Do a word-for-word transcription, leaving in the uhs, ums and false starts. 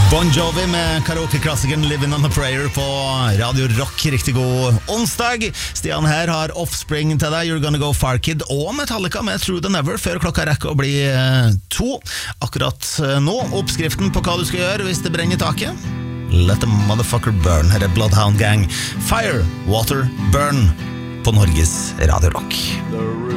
Bon Jovi med karaoke-klassikeren Living on a Prayer på Radio Rock. Riktig god onsdag. Stian her har Offspring til deg, You're Gonna Go Far Kid og Metallica med True Than Ever før klokka rekker å bli eh, to. Akkurat eh, nå, oppskriften på hva du skal gjøre hvis det brenner i taket. Let the motherfucker burn. Her er Bloodhound Gang. Fire, water, burn på Norges Radio Rock.